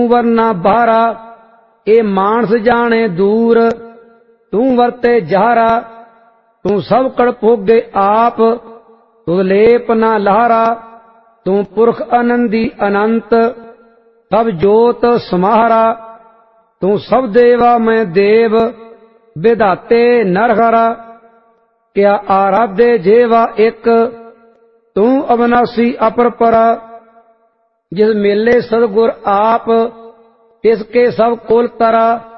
ਵਰਨਾ ਬਾਹਰਾ, ਇਹ ਮਾਨਸ ਜਾਣੇ ਦੂਰ। ਤੂੰ ਵਰਤੇ ਜਹਰਾ, ਤੂੰ ਸਭ ਕੜ ਭੋਗੇ ਆਪ। ਤੁਧ ਲੇਪ ਨਾ ਲਹਾਰਾ, ਤੂੰ ਪੁਰਖ ਆਨੰਦੀ ਅਨੰਤ। ਸਭ ਜੋਤ ਸਮਾਹਰਾ, ਤੂੰ ਸਭ ਦੇਵਾ ਮੈਂ ਦੇਵ। ਵਿਧਾਤੇ ਨਰਹਰਾ, ਕਿਆ ਆਰਾਧੇ ਜੇਵਾ ਇੱਕ। ਤੂੰ ਅਵਨਾਸੀ ਅਪਰਪਰਾ, ਜਿਸ ਮੇਲੇ ਸਤਿਗੁਰ ਆਪ। ਤਿਸ ਕੇ ਸਭ ਕੁਲ ਤਰਾ,